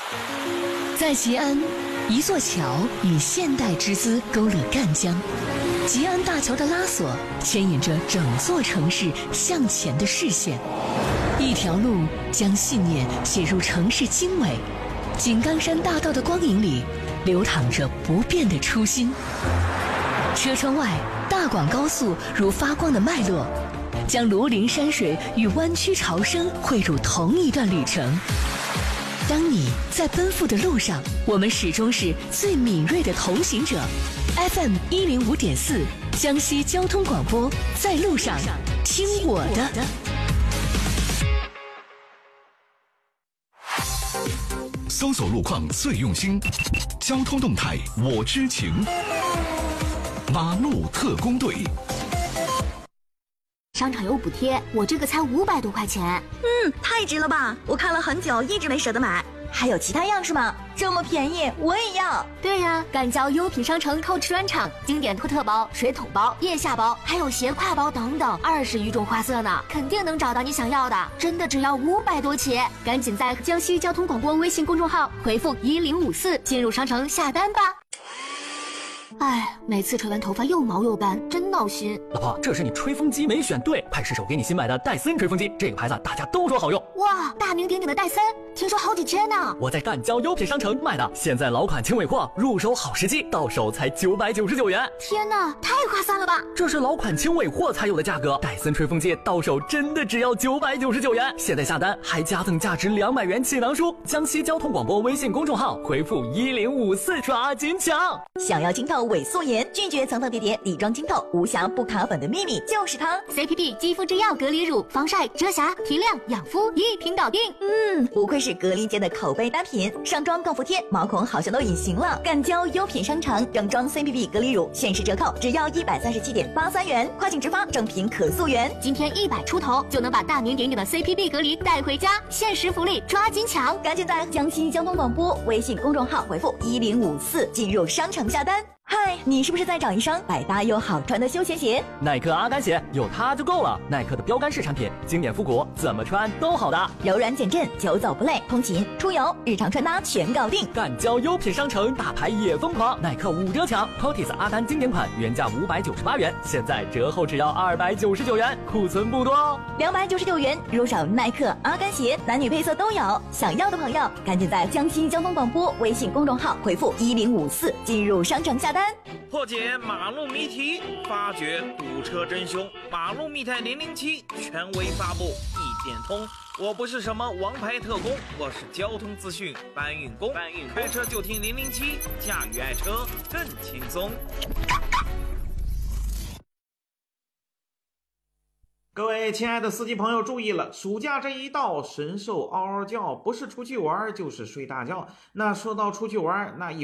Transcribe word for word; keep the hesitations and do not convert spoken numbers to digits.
在吉安，一座桥以现代之姿勾勒赣江。吉安大桥的拉索牵引着整座城市向前的视线，一条路将信念写入城市经纬。井冈山大道的光影里，流淌着不变的初心。车窗外，大广高速如发光的脉络，将庐陵山水与湾区潮生汇入同一段旅程。当你在奔赴的路上，我们始终是最敏锐的同行者。F M 一零五点四，江西交通广播，在路上听我的。 搜索路况最用心，交通动态我知情。马路特工队。 商场有补贴，我这个才五百多块钱。 嗯，太值了吧！我看了很久，一直没舍得买。还有其他样式吗？这么便宜，我也要。 对呀，赣交优品商城 Coach 专场，经典托特包、水桶包、腋下包，还有斜挎包等等，二十余种花色呢，肯定能找到你想要的。真的只要五百多起，赶紧在江西交通广播微信公众号回复一零五四进入商城下单吧。哎，每次吹完头发又毛又斑，真闹心。 老婆，这是你吹风机没选对，派失手给你新买的戴森吹风机，这个牌子大家都说好用。 哇，大名鼎鼎的戴森，听说好几千呢。 我在赣交优品商城买的，现在老款轻尾货，入手好时机，到手才九百九十九元。 天哪，太划算了吧！ 这是老款轻尾货才有的价格，戴森吹风机到手真的只要九百九十九元。现在下单还加赠价值两百元气囊书。江西交通广播微信公众号回复一零五四抓紧抢。 想要清透伪素颜，拒绝层层叠叠底妆清透，无瑕不卡粉的秘密就是它。 C P B 肌肤之钥隔离乳，防晒、遮瑕、提亮、养肤一瓶搞定。 嗯，不愧是隔离间的口碑单品，上妆更服帖，毛孔好像都隐形了。赣交优品商城整装 C P B 隔离乳限时折扣，只要一百三十七点八三元，快请直发，正品可溯源。 今天一百出头就能把大名鼎鼎的 C P B 隔离带回家，限时福利，抓紧抢！ 赶紧在江西交通广播微信公众号回复一零五四进入商城下单。嗨，你是不是在找一双百搭又好穿的休闲鞋？ 耐克阿甘鞋有它就够了。耐克的标杆式产品，经典复古，怎么穿都好搭， 柔软减震，久走不累，通勤、出游、日常穿搭全搞定。 赣交优品商城大牌也疯狂，耐克五折抢 ，Potis 阿甘经典款原价五百九十八元，现在折后只要二百九十九元，库存不多哦。 两百九十九元入手耐克阿甘鞋，男女配色都有。想要的朋友，赶紧在江西交通广播微信公众号回复一零五四进入商城下单。 破解马路谜题，发掘堵车真凶。马路密探零零七权威发布，一点通。我不是什么王牌特工，我是交通资讯搬运工。搬运开车就听零零七，驾驭爱车更轻松。各位亲爱的司机朋友注意了，暑假这一到，神兽嗷嗷叫，不是出去玩就是睡大觉。那说到出去玩，那一